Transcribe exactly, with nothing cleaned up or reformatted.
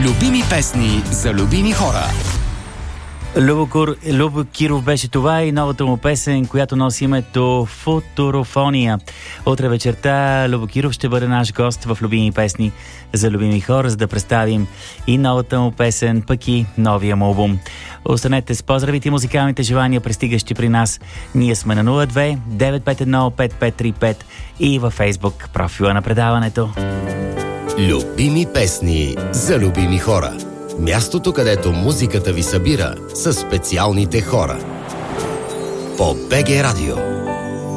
Любими песни за любими хора. Любо, Кур... Любо Киров беше това и новата му песен, която носи името Футурофония. Утре вечерта Любо Киров ще бъде наш гост в Любими песни за любими хора, за да представим и новата му песен, пък и новия му албум. Останете с поздравите и музикалните желания, пристигащи при нас. Ние сме на нула две девет пет едно пет пет три пет и във Фейсбук профила на предаването. Любими песни за любими хора. Мястото, където музиката ви събира със специалните хора. По БГ Радио.